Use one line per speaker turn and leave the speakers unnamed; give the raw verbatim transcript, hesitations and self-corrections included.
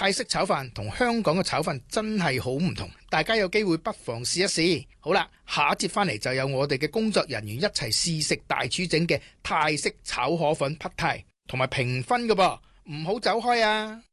泰式炒飯同香港嘅炒飯真係好唔同，大家有機會不妨試一試。好啦，下一節翻嚟就有我哋嘅工作人員一齊試食大廚整嘅泰式炒河粉 Pad Thai，同埋評分㗎噃，唔好走開啊！